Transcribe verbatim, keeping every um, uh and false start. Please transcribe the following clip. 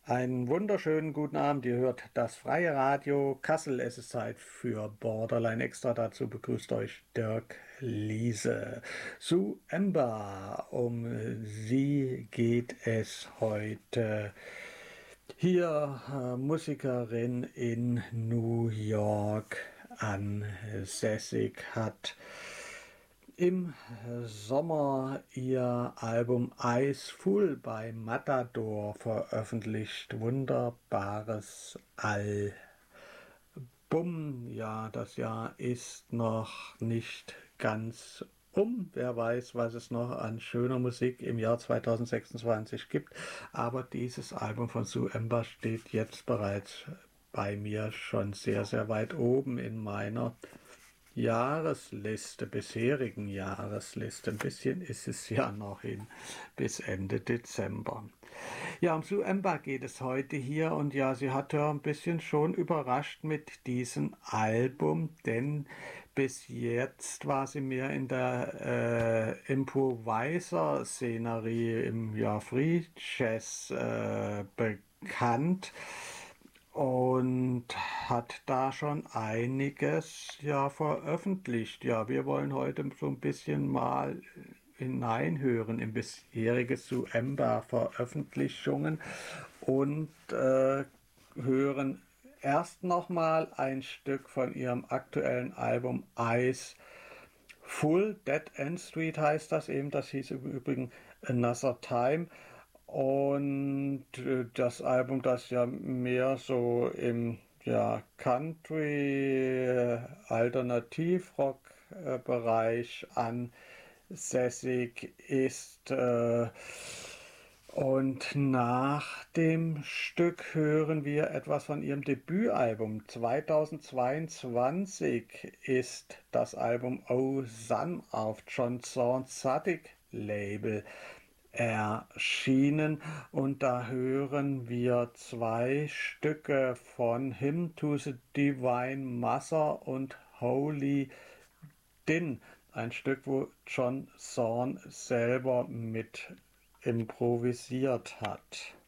Einen wunderschönen guten Abend. Ihr hört das Freie Radio Kassel. Es ist Zeit für Borderline Extra. Dazu begrüßt euch Dirk Liese. Sue Ember, um sie geht es heute. Hier äh, Musikerin in New York ansässig, hat im Sommer ihr Album Eyes Full bei Matador veröffentlicht. Wunderbares Album. Ja, das Jahr ist noch nicht ganz um. Wer weiß, was es noch an schöner Musik im Jahr zweitausendsechsundzwanzig gibt. Aber dieses Album von Sue Ember steht jetzt bereits bei mir schon sehr, sehr weit oben in meiner Jahresliste, bisherigen Jahresliste. Ein bisschen ist es ja noch hin bis Ende Dezember. Ja, um Sue Ember geht es heute hier und ja, sie hat ja ein bisschen schon überrascht mit diesem Album, denn bis jetzt war sie mehr in der äh, Improviser-Szenerie im ja, Free Jazz äh, bekannt und hat da schon einiges ja veröffentlicht. Ja, wir wollen heute so ein bisschen mal hineinhören in bisherige Sue Ember Veröffentlichungen und äh, hören erst nochmal ein Stück von ihrem aktuellen Album Eyes Full. Dead End Street heißt das eben, das hieß im Übrigen Another Time. Und äh, das Album, das ja mehr so im ja, Country, äh, Alternativrock-Bereich ansässig ist. Äh, und nach dem Stück hören wir etwas von ihrem Debütalbum. zweitausendzweiundzwanzig ist das Album Oh Sun auf John Zorn Tzadik Label erschienen und da hören wir zwei Stücke von Hymn to the Divine Mother und Holy Din, ein Stück, wo John Zorn selber mit improvisiert hat.